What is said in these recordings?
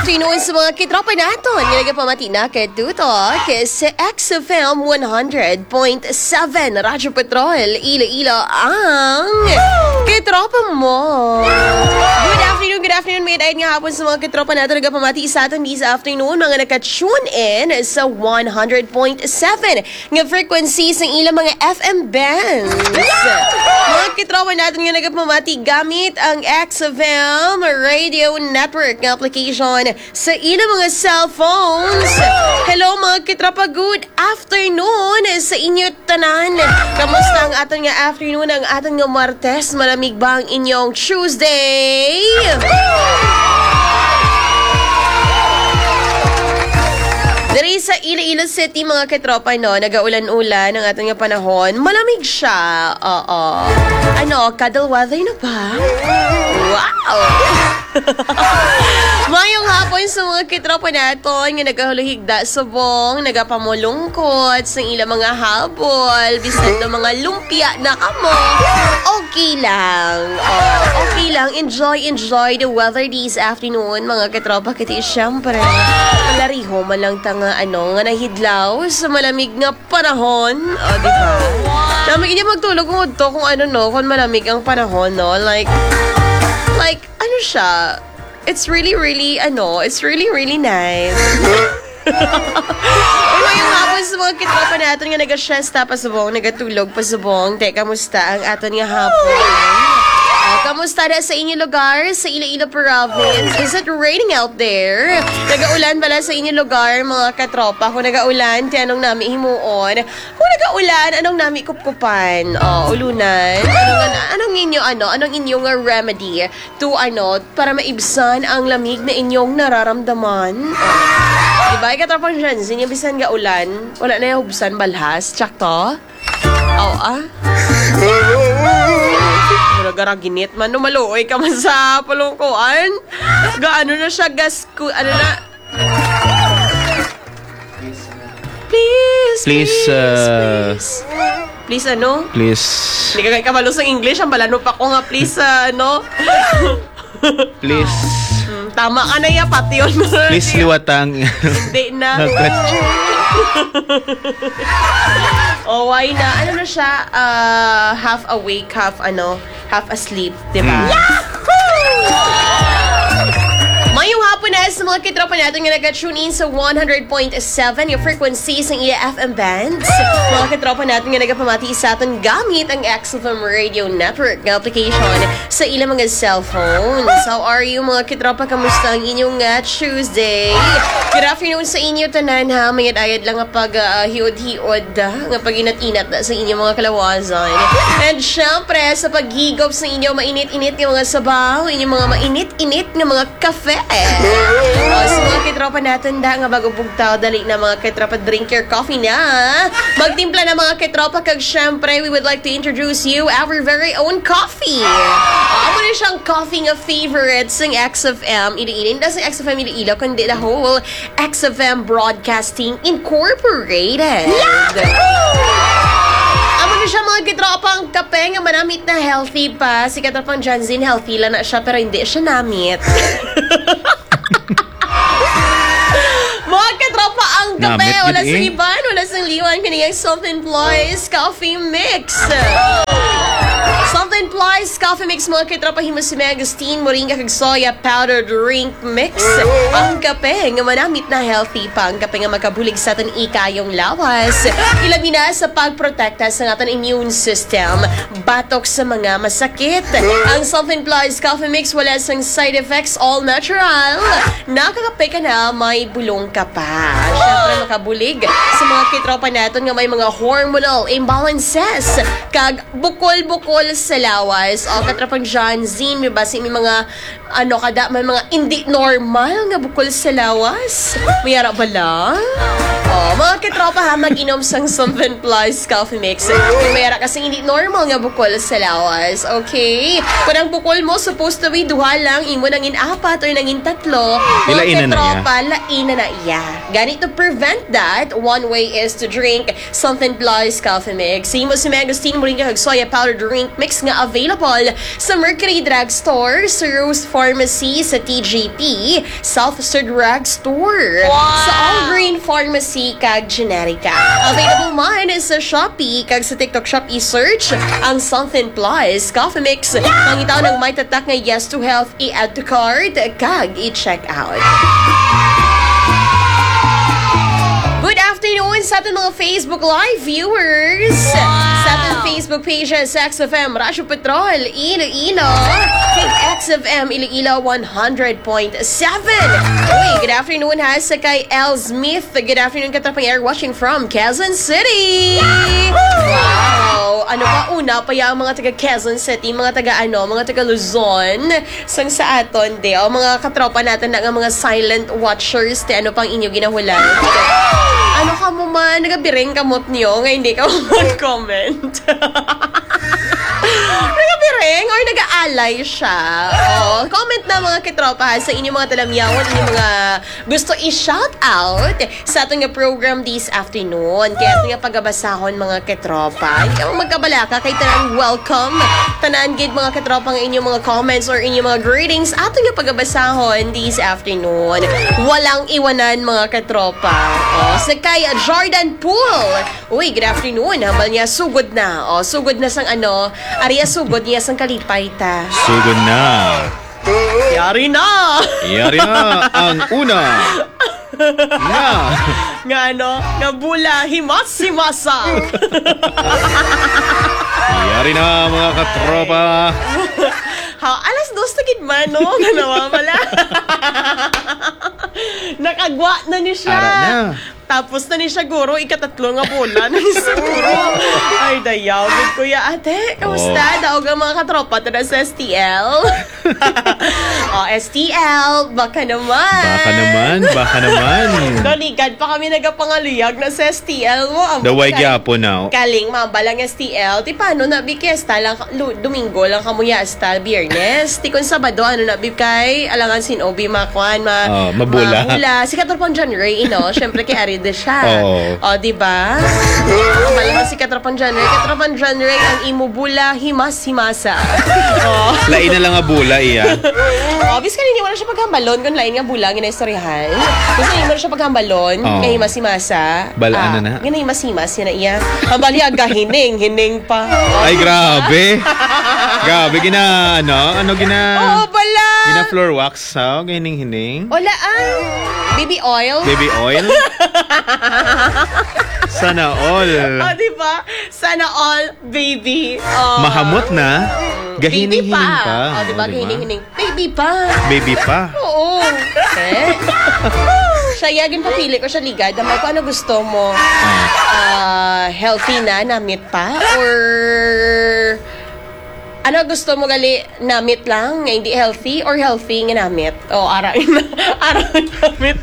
afternoon sa mga kitropa naton. Nga nagapamati na kay Tuto sa XFM 100.7 Radyo Patrol, Iloilo ang kitropa mo. Good afternoon, may dahil nga hapon sa mga kitropa natin nagapamati sa atin this afternoon. Mga naka-tune in sa 100.7 nga frequency sa ilang mga FM bands. Mga kitropa natin nga nagapamati gamit ang XFM Radio Network ng application sa ilang mga cellphones. Hello mga kitropa, good afternoon sa inyo tanan. Kamusta ang aton nga afternoon, ang aton nga Martes? Malamig ba ang inyong Tuesday? Dari sa Iloilo City mga kitropa, no, nagaulan-ulan ang ating panahon. Malamig siya. Oo. Cuddle weather na ba? Wow! Mayong hapon sa mga kitropa natin nga nagahuluhigda subong, nagapamulungkot sa ilang mga habol, bisan ng mga lumpia na kamo. Okay lang. Okay lang. Enjoy the weather this afternoon, mga kitropa. Kiti syempre, malariho man lang nga nga nahidlaw sa malamig nga panahon. Di ba? Namig niya magtulog kung kung malamig ang panahon, no? Like, siya? It's really nice. Ngayong hapon sa mga kitropa natin nga nag-siesta pa subong, nagatulog pa subong. Kamusta ang aton nga hapon? Kamusta na sa inyong lugar, sa Iloilo Province? Is it raining out there? Nagaulan pala sa inyong lugar, mga katropa. Kung nagaulan, anong nami himuon? Kung nagaulan, anong nami kupkupan? Ulunan? Anong inyong remedy to para maibsan ang lamig na inyong nararamdaman? Diba? Katropang dyan, sinyabisan nga ulan, wala na yung hubsan balhas. Tsak to? Garaginit man, maluoy ka man sa palungkuan. Gaano na siya, Please, ano? Please. Hindi ka kay kabalo sa English, ang balano pa ko nga, please, Please. Tama ka na ya, pati yun. Please, liwatang. Hindi na. Why na? Ano na siya? Half awake, half asleep, diba? Yahoo! Mayong hapon na sa mga kitropa natin nga nag-tune in sa 100.7 yung frequency sa FM bands. Mga kitropa natin nga nagapamati sa atin gamit ang XFM Radio Network na application sa ilang mga cellphones. How are you mga kitropa? Kamusta ang inyong Tuesday? Good afternoon sa inyo tanan ha. Mayad-ayad lang nga pag hiod-hiod nga pag inat-inat sa inyong mga kalawazan. And syempre sa paghigop sa inyo mainit-init ng mga sabaw, inyong mga mainit-init ng mga kafe. Sa mga kitropa natin nga bago bugtaw, dali na mga kitropa, drink your coffee na. Magtimpla na mga kitropa, kag syempre we would like to introduce you our very own coffee. Amo na siyang coffee nga favorite ng XFM Iloilo. Hindi sa XFM Iloilo, kundi the whole XFM Broadcasting Incorporated. Amo na siya mga kitropa, ang kape nga manamit na healthy pa. Si katropang Janzin, healthy lang na siya pero hindi siya namit. Mga katropa, ang kape, wala sa iban, wala sa liwan, kaniyang self-employed coffee mix. Self-employed coffee mix, mga katropa, himos si Agustin, moringa kag soya powder drink mix. Ang kape nga manamit na healthy pa, ang kape nga makabulig sa atin ikayong lawas. Ilabi na sa pagprotekta sa ating immune system, batok sa mga masakit. Ang self-employed coffee mix, wala sang side effects, all natural. Nakakape ka na, may bulong ka pa. Siyempre makabulig sa mga kitropa natin nga may mga hormonal imbalances, kag bukol-bukol sa lawas. Katropang John Zin, may basi may mga may mga hindi normal nga bukol sa lawas. Mayara ba lang? Mga kitropa ha, mag-inom sang self-employed coffee mix. Mayara kasi hindi normal nga bukol sa lawas. Okay? Kung ang bukol mo supposed to be duha lang, imo nangin apat or nangin tatlo, mga kitropa, laina na iya. Ganit to prevent that, one way is to drink self-employed coffee mix. Imo si Agustin, moringa kag soya powder drink mix nga nga available sa Mercury Drugstore, sa Rose Pharmacy, sa TJP, Self-Serve Drugstore, sa All Green Pharmacy, kag Generica. Available man sa Shopee, kag sa TikTok Shop i-search ang Something Plus Coffee Mix. Mangitaw ng may tatak nga Yes to Health, i-add to cart, kag i-check out. Good afternoon sa ating mga Facebook Live viewers. Sa ating Facebook pages, XFM Radyo Petrol, Iloilo, kay XFM Iloilo 100.7. Uy, good afternoon ha sa kay L. Smith. Good afternoon katapang air watching from Quezon City. Wow! Ano pa una pa yung mga taga Quezon City, mga taga mga taga Luzon, sang sa aton, de, o mga katropa natin na mga silent watchers, de, ano pang inyo ginahulan? Ano ka mo man, nagabiring kamot niyo, nga hindi ka mag-comment. Nagabiring or nag-aalay siya. Oh, comment na mga kitropa sa inyong mga talamyawan, inyong mga gusto i-shout out sa ating program this afternoon. Kaya ating pagabasahon mga kitropa. Hindi ka magkabalaka kay tanang welcome. Tanan gid mga kitropa ng inyong mga comments or inyong mga greetings ating pagabasahon this afternoon. Walang iwanan mga kitropa. Oh, sa kay Jordan Pool. Uy, good afternoon. Hambal niya sugod na. Oh, sugod na sang Ariya sugod niya sang kalipay ta. Sugod na. Yari na! Yari na ang una. Nga bula, himas-himasa. Yari na mga katropa. Alas 2 na gid man, no? Ganawa pala. Nakagwa na ni siya. Ara na. Tapos na ni siya guro, ikatatlo nga bola na ni siguro. Ay, dayaw. Good kuya ate. Kamusta? Daog ang mga katropa na sa STL. STL. Baka naman. Naligad pa kami nagapangaluyag na sa STL mo. Daway gyapo na. Kaling mabalang STL. Ti paano na bikesta lang, Domingo lang kamuya hasta Biyernes. Ti kun Sabado, na bikay, alangan sinobi makuan, mabula. Si Katropang John Ray, syempre kay Ari de siya. Diba? Malamang si Katropang John Ray. Katropang John Ray, ang imubula, himas-himasa. Lain na lang nga bula, iya. Obvious kanini, wala siya paghambalon kung lain nga bula, ginaistoryahan. Gusto niyo wala siya paghambalon, kay himas-himasa. Balaan na. Ginahimas-himas, yun na iya. Hambali aga, hining pa. Ay, grabe. Grabe, bala. Gina floor wax, hining-hining. Wala baby oil. Baby oil? Sana all. Diba? Sana all, baby. Mahamot na. Gahining-hining pa. Diba? Gahining-hining. Baby pa. Oo. Siya yagin papili ko siya ligad. Damay ko ano gusto mo? Healthy na, namit pa? Or ano gusto mo gali, namit lang, nga hindi healthy, or healthy nga namit? Araw namit.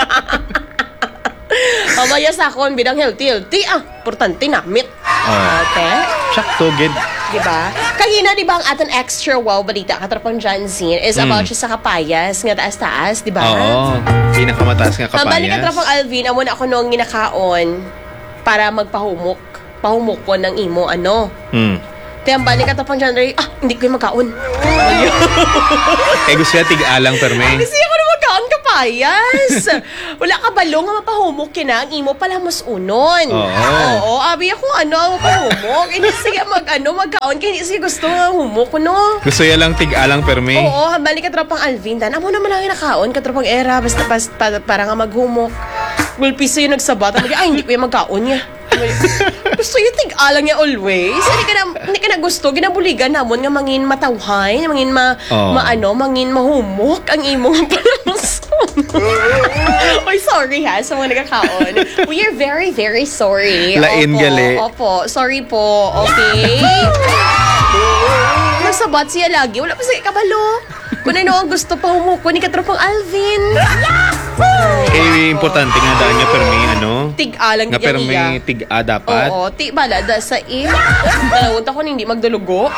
Maya sa akon, bidang healthy. Importante namit. Okay? Sakto, gid. Diba? Kahina, diba, ang aton extra wow balita katrapang John Zin is about siya sa kapayas, nga taas-taas, diba? Oo, pinakamataas nga kapayas. Balik katrapang Alvin, amon ako nung ginakaon para magpahumok. Pahumok ko ng imo, Kaya balik ka pang January, hindi ko yung magkaon. Gusto niya tig-alang perme. Gusto niya ko na magkaon kapayas. Wala ka balong nga mapahumok kina, ang imo pala mas unon. Oo, abi ako mapahumok. Hindi sige magkaon, kaya hindi sige gusto nga humok, Gusto niya lang tig-alang perme. Oo, balik ka pang Alvin, amo naman lang yung nakaon, katrapang era, basta para nga maghumok. Gulpiso yung nagsabat, hindi ko yung magkaon niya. Gusto yung tig-alang niya always. Hindi ka na gusto. Ginabuligan namon nga mangin matawhay, mangin mangin mahumok ang imong palamuson. Oy, sorry ha sa mga nagkakaon. We are very, very sorry. Lain gali. Opo, sorry po. Okay? Nagsabat siya lagi. Wala pa sa kabalo. Kung ano ang gusto pa humuko ni Katropang Alvin. Importante nga daan nga permi, tig-alang nga permi, tig-a dapat. Oo, balada sa dalawunta ko hindi magdulugo.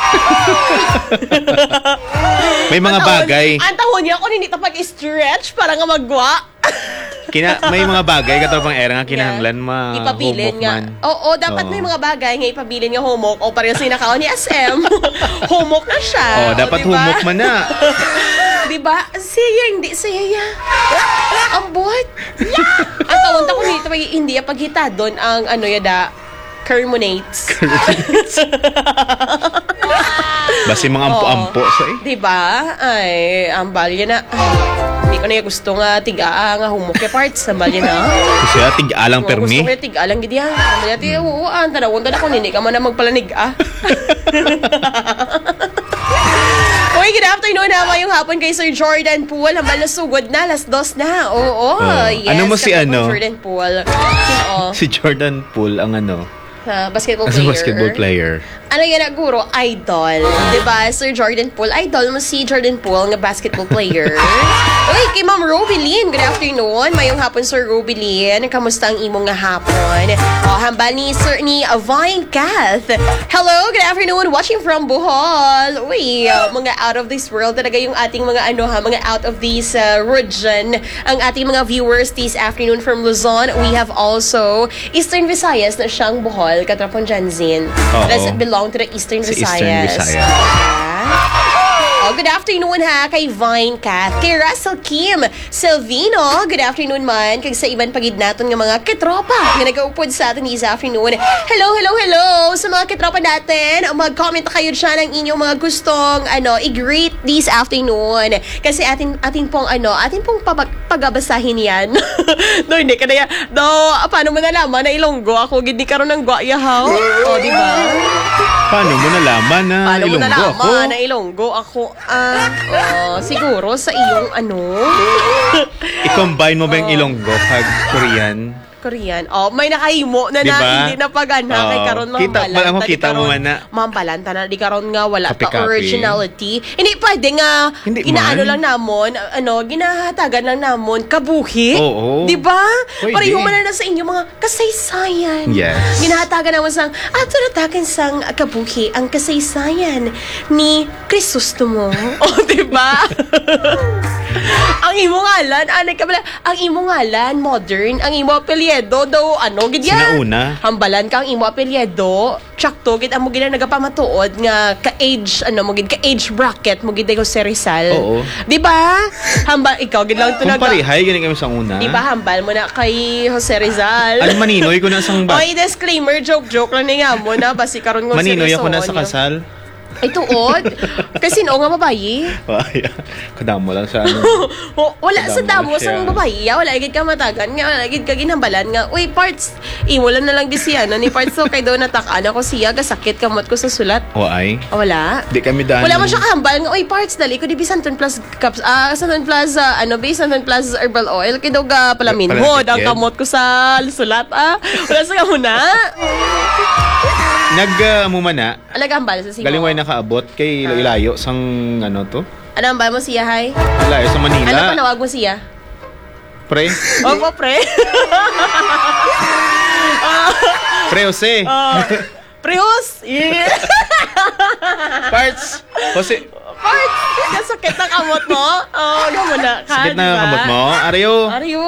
May mga bagay. Ang tahon niya ako hindi tapag-stretch para nga magwa. may mga bagay katapang era nga kinahanglan ipabilin humok nga. man. Oo, dapat may mga bagay nga ipabilin nga humok. O pareho sa inakaw ni SM. Humok na siya. Oh, dapat diba? humok man na. Diba? Siya, hindi siya. Ang buhat. Ang tawag ko dito, hindi paghita doon ang Kermonates. Basi mga ampo-ampo sa Diba? Ay, ang balya na. Hindi ko na gusto nga tigaa nga humok parts. Ang balya na. Gusto ya tig-alang permi. Gusto ko tiga-alang gid yan. Ang balya ti uan tanawon ta na kung hindi ka man na magpalanig Uy, good afternoon ha. Mayong hapon kay Sir Jordan Poole. Hambal na sugod na. Alas 2 na. Oo. Yes. Ano mo si Jordan Poole. Si Jordan Poole ang basketball player. Ano yan na, guro? Idol. Diba? Sir Jordan Poole. Idol mo si Jordan Poole nga basketball player. Uy, kay Ma'am Robilyn. Good afternoon. Mayong hapon, Sir Robilyn. Kamusta ang imong nga hapon? Hambal ni Sir ni Vine Kath. Hello, good afternoon. Watching from Bohol. Uy, mga out of this world talaga yung ating mga mga out of this region. Ang ating mga viewers this afternoon from Luzon. We have also Eastern Visayas na siyang Bohol. Katrapon Janzin. Does it belong to the Eastern Visayas? Good afternoon ha kay Vine Kath, kay Russell Kim Silvino. Good afternoon man kay sa iban pagid naton nga mga kitropa nga nagaupod sa atin this afternoon. Hello sa mga kitropa natin. Mag-comment kayo siya ng inyong mga gustong i-greet this afternoon kasi atin pong pagabasahin yan. No, hindi ka na yan. Paano mo nalaman na Ilonggo ako? Gindi karon ng gwayahaw. O, diba? Paano mo nalaman na Ilonggo ako? Na Ilonggo ako? Siguro sa iyong I-combine mo ba yung Ilonggo pag Korean? May nakahimo na diba? Hindi na pagana kay karon mambalanta. Kita mo man na. Mambalanta na di karon nga wala Copy-copy. pa originality. Hindi pwede nga ginaano lang namon, ginahatagan lang namon kabuhi. Oo. Di ba? Pwede. Pareho man na sa inyo mga kasaysayan. Yes. Ginahatagan namon sang natagan sang kabuhi ang kasaysayan ni Crisostomo. Di ba? Ang imo ngalan, ang imo ngalan modern, ang imo apelyido daw gid yan. Sinauna. Hambalan ka ang imo apelyido, tsakto gid amo gid nagapamatuod nga ka-age ka-age bracket mo gid Jose Rizal. Oo. Di ba? Hambal ikaw gid lang Kung parihay gani kami sa una. Di ba hambal mo na kay Jose Rizal? Ano maninoy ko na sang Oy, disclaimer, joke lang ni nga mo na basi karon ngo maninoy ako na sa kasal. Ay, tuod. Kasi nga babayi. Kadamo lang sa Wala sa damo sa babayi. Wala agad ka matagan. Wala agad ka ginambalan nga. Uy, parts. Iwala na lang di siya. Ni parts so kay doon natakaan ako siya. Kasakit kamot ko sa sulat. Wala. Di kami daan. Wala mo siya kahambal nga. Uy, parts dali ko di Santon Plus cups. Santon Plus Santon Plus herbal oil. Kaya daw ga palaminhod. Ang kamot ko sa sulat. Wala sa kamuna. Mumana. Alagambal sa simo. Galingway nakaabot kay ilayo sang to? Ano ang ba mo siya, hay? Ilayo sa Manila. Ano panawag mo siya? Pre. Opo, pre. Pre Jose. Preos. Yeah. Parts. Jose. Parts. Sakit na kamot mo. Ano mo na ka, sakit na kamot mo. Ariyo.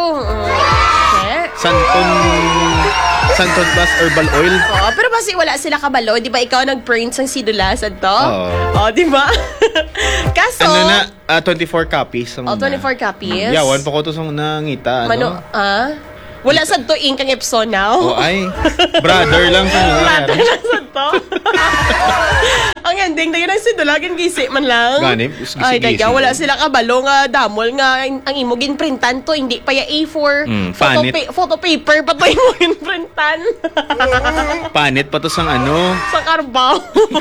Santon Plus Herbal Oil. Pero kasi wala sila kabalo. Di ba ikaw nag-print sang sidulasan to? Di ba? Kaso... 24 copies. 24 copies? Yawan pa ko to sa nangita. Wala sa to ink ang Epson now. Brother lang sa mga. Brother lang sa to. Ang ending na yun ang sidulagan gisi man lang. Ganip. Ay, daga, wala sila kabalo nga damol nga ang imo ginprintan to. Hindi pa ya A4. Photo paper pa to imo ginprintan. Panit pa to sang Sa Carabao.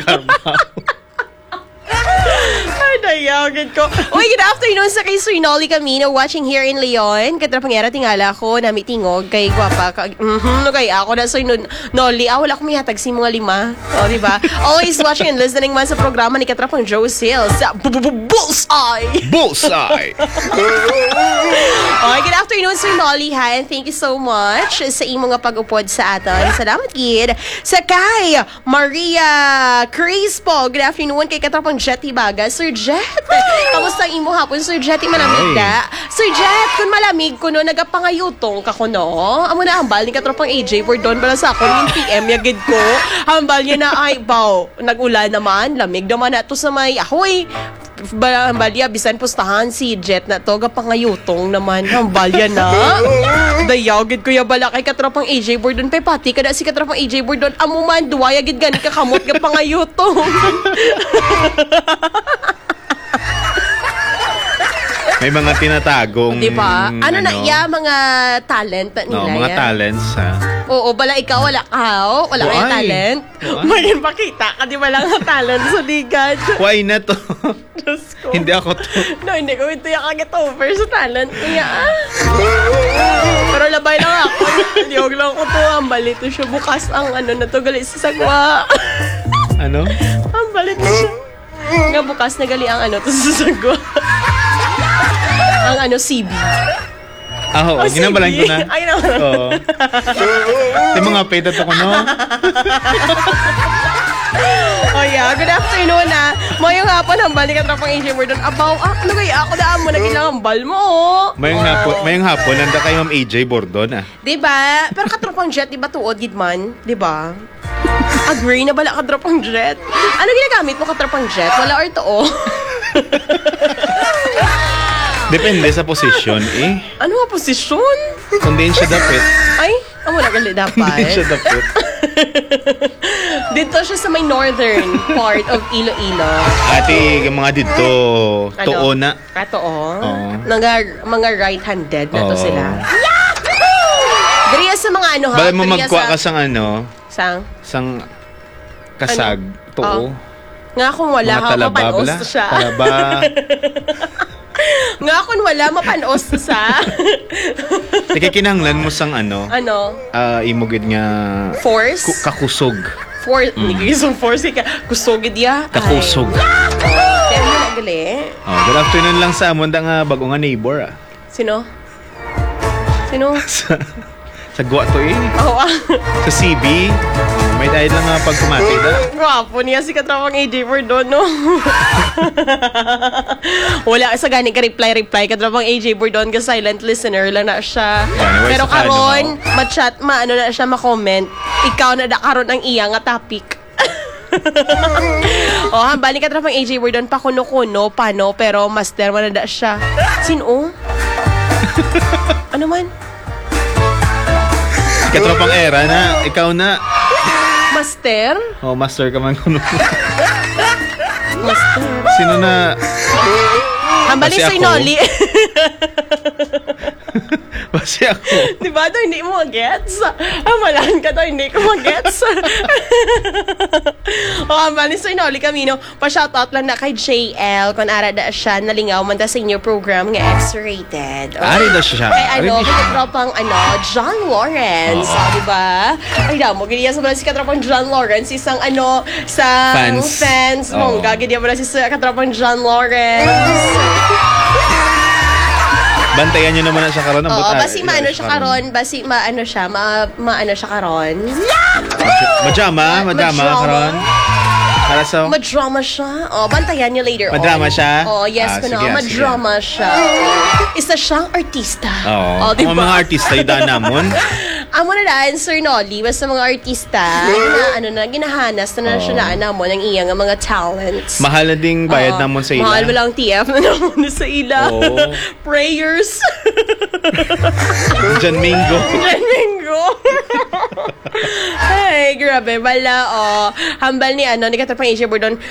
Ay, dayagin ko. Uy, good afternoon sa kay Sir Nolly Camino watching here in Leon. Katrapangera tingala ko na mitingog kay Guapa. Kay ako na Sir Nolly. Wala akong mihatag si mga 5. Diba? Always watching and listening man sa programa ni Katrapang Joe Sales sa Bullseye! Bullseye! Okay, good afternoon Sir Nolly ha. And thank you so much sa imong nga pag-upod sa aton. Salamat kid. Sa kay Maria Crispo. Good afternoon kay Katrapang Jet Hibaga. Sir Jet, Jet? Kamusta ang imo hapon, Sir Jet? Malamig da. Sir Jet, kung malamig ko no, nagapangayutong ka ko no. Amo na hambal ni katropang AJ for doon bala sa akon yung PM yagid ko. Hambal niya na ay baw. Nag-ulan naman, lamig naman na to sa may ahoy. Hambalya, bisan pustahan si Jet na to, gapangayutong naman. Hambalya na. Dayaw, gid kuya bala kay katropang AJ Bordon. Pe, pati kada si katropang AJ Bordon. Amo man, duwaya gid gani kakamot, gapangayutong. May mga tinatagong... Diba? Ano na iya, mga talent na nila mga yan? talents, ha? Oo, bala ikaw, wala ka, wala kayong Why? talent. Mayin pakita ka, di ba lang ang talent sa ligan? Why na to? Diyos ko. Hindi ako to. No, hindi ko ito yung kaget over sa talent niya. Pero labay lang ako. Liyog lang ko to. Ang balito siya. Bukas ang ano na to. Gali sa sagwa. Ano? Ang balito siya. Nga bukas na gali ang ano to sa sagwa. Ang ano, CB. Oo, ginabalan ko na. Ay, naman. Oo. Yung mga paid at ako, no? Oh yeah, good afternoon na. Mayong hapon, hambal ni katropang AJ Bordon. Abaw, ano kaya ako na mo, nagilang hambal mo, oh. Mayong hapon, nanda kay Ma'am AJ Bordon, ah. Diba? Pero katropang Jet, diba tuod, gidman? Diba? Agree na bala katropang Jet? Ano ginagamit mo katropang Jet? Wala or to, oh. Depende sa position, eh. Ano nga posisyon? Kung din siya dapit. Ay, amo na gali Kung din siya dapat. dapit. Dito siya sa may northern part of Iloilo. Ate, yung mga dito, tuo na. Ato, oh. Oo. Mga right-handed na to Oo. sila. Diriya sa mga ano ha? Bala mo Diriya magkuha ka sa... sang ano, Sang? sang kasag, Oh. tuo. Nga kung wala Mga ka, talaba, mapanos bala. siya. Talaba. Nga kung wala, mapanos sa... Nakikinanglan mo sang ano, ano? imugid nga Force? kakusog. Nagiging force ka. Kusogid ya. Kakusog. Pero mo na gali. Oh, good afternoon lang sa amon da nga bago nga neighbor, ah. Sino? Sino? Sa gwa to, eh. Oo, Sa CB, may dahil lang nga pagkumati da. Gwapo niya si katrawang AJ Bordon, no? Wala sa gani ka reply katrawang AJ Bordon ka silent listener lang na siya. Anyway, Pero sa karon, ma-chat, ano na siya, ma-comment. Ikaw na karon ang iya nga topic. Oh, hambali katrawang AJ Bordon pa kuno-kuno, pano, pero master man na siya. Sino? Ano man? Katropang era na, ikaw na. Master? Oh, master ka man kuno. Master. Sino na? Hambali Basi sa ako. Inoli. Basi ako. Diba daw hindi mo mag-gets? Amalan ka daw hindi ko mag-gets. O hambali sa Inoli Camino. Pa-shoutout lang na kay JL kung ara da siya nalingaw man da sa inyo program nga X-rated. Ari na siya. Kay ano, Ari na kay siya. katropang John Lawrence. Diba? Ay daw mo, ganyan sa mga si katropang John Lawrence. Isang sa fans. Oo. Mong ganyan mo na si katropang John Lawrence. Bantayan nyo naman na siya karon. Oo, basi maano siya karon. Basi maano siya karon. Madama karon. Para sa... Madrama siya. Oh, bantayan niyo later Madrama on. siya? Oh, yes ko Sige, na. sige. Madrama siya. Isa siyang artista. Oo. Oh, diba? Mga artista yung daan namon. Amo na daan, Sir Nolly, basta mga artista, ginahanas na siya na namon ang iyang mga talents. Mahal na ding bayad Oo. namon sa ila. Mahal mo lang TF na namon sa ila. Oo. Prayers. Jan Mingo. Domingo. Ay, grabe. Bala, oh. Hambal ni Katapang AJ Bordon.